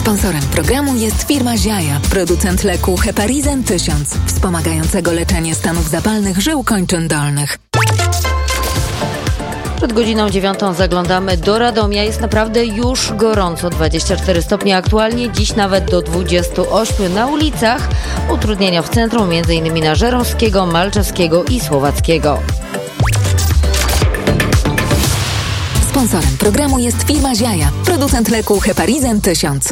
Sponsorem programu jest firma Ziaja, producent leku Heparizan 1000, wspomagającego leczenie stanów zapalnych żył kończyn dolnych. Przed godziną 9 zaglądamy do Radomia. Jest naprawdę już gorąco, 24 stopnie aktualnie, dziś nawet do 28 na ulicach. Utrudnienia w centrum, m.in. na Żeromskiego, Malczewskiego i Słowackiego. Sponsorem programu jest firma Ziaja, producent leku Heparizan 1000.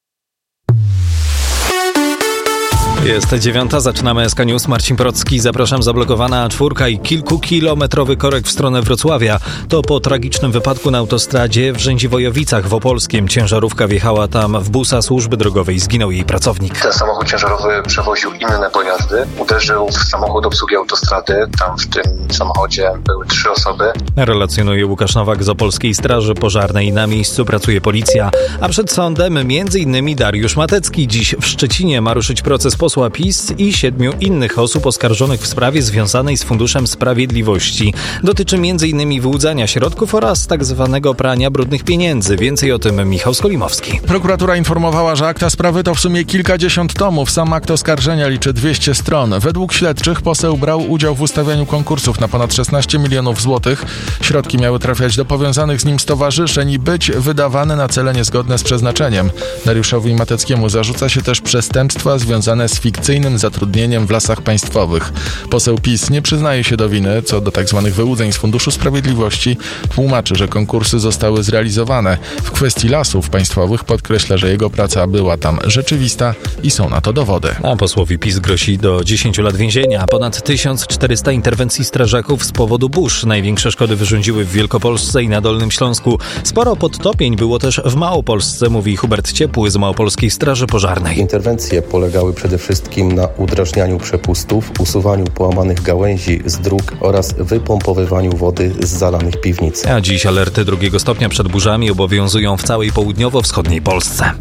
Jest 9, zaczynamy SK News. Marcin Procki, zapraszam. Zablokowana A4 i kilkukilometrowy korek w stronę Wrocławia. To po tragicznym wypadku na autostradzie w Rzędziwojowicach w Opolskiem. Ciężarówka wjechała tam w busa służby drogowej. Zginął jej pracownik. Ten samochód ciężarowy przewoził inne pojazdy. Uderzył w samochód obsługi autostrady. Tam w tym samochodzie były 3 osoby. Relacjonuje Łukasz Nowak z Opolskiej Straży Pożarnej. Na miejscu pracuje policja. A przed sądem m.in. Dariusz Matecki. Dziś w Szczecinie ma ruszyć proces posła PiS i 7 innych osób oskarżonych w sprawie związanej z Funduszem Sprawiedliwości. Dotyczy m.in. wyłudzania środków oraz tzw. prania brudnych pieniędzy. Więcej o tym Michał Skolimowski. Prokuratura informowała, że akta sprawy to w sumie kilkadziesiąt tomów. Sam akt oskarżenia liczy 200 stron. Według śledczych poseł brał udział w ustawianiu konkursów na ponad 16 milionów złotych. Środki miały trafiać do powiązanych z nim stowarzyszeń i być wydawane na cele niezgodne z przeznaczeniem. Dariuszowi Mateckiemu zarzuca się też przestępstwa związane z fikcyjnym zatrudnieniem w Lasach Państwowych. Poseł PiS nie przyznaje się do winy co do tzw. wyłudzeń z Funduszu Sprawiedliwości. Tłumaczy, że konkursy zostały zrealizowane. W kwestii Lasów Państwowych podkreśla, że jego praca była tam rzeczywista i są na to dowody. A posłowi PiS grozi do 10 lat więzienia. Ponad 1400 interwencji strażaków z powodu burz. Największe szkody wyrządziły w Wielkopolsce i na Dolnym Śląsku. Sporo podtopień było też w Małopolsce, mówi Hubert Ciepły z Małopolskiej Straży Pożarnej. Interwencje polegały przede wszystkim na udrażnianiu przepustów, usuwaniu połamanych gałęzi z dróg oraz wypompowywaniu wody z zalanych piwnic. A dziś alerty 2 stopnia przed burzami obowiązują w całej południowo-wschodniej Polsce.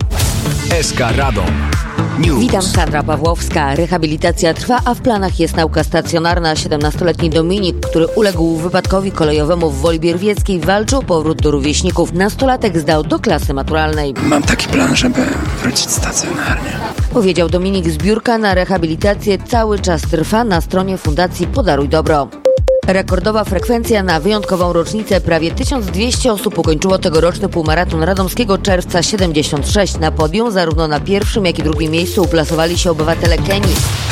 SK Radom News. Witam, Sandra Pawłowska. Rehabilitacja trwa, a w planach jest nauka stacjonarna. 17-letni Dominik, który uległ wypadkowi kolejowemu w Woli Bierwieckiej, walczył o powrót do rówieśników. Nastolatek zdał do klasy maturalnej. Mam taki plan, żeby wrócić stacjonarnie. Powiedział Dominik. Zbiórka na rehabilitację cały czas trwa na stronie Fundacji Podaruj Dobro. Rekordowa frekwencja na wyjątkową rocznicę. Prawie 1200 osób ukończyło tegoroczny półmaraton radomskiego czerwca 76. Na podium zarówno na pierwszym, jak i drugim miejscu uplasowali się obywatele Kenii.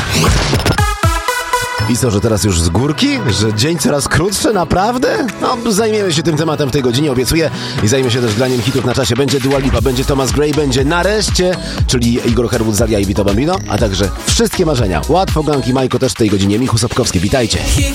I co, że teraz już z górki? Że dzień coraz krótszy? Naprawdę? No, zajmiemy się tym tematem w tej godzinie, obiecuję. I zajmę się też graniem hitów na czasie. Będzie Dua Lipa, będzie Thomas Gray, będzie Nareszcie, czyli Igor Herwód, Zalia i Vito Bambino, a także Wszystkie marzenia. Łatwo, Ganki, Majko też w tej godzinie. Michu Sobkowski, witajcie.